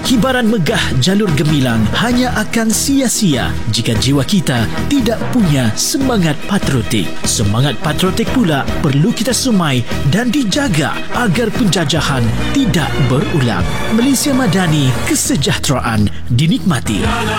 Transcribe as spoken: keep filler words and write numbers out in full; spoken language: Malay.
Kibaran megah jalur gemilang hanya akan sia-sia jika jiwa kita tidak punya semangat patriotik. Semangat patriotik pula perlu kita sumai dan dijaga agar penjajahan tidak berulang. Malaysia Madani, kesejahteraan dinikmati.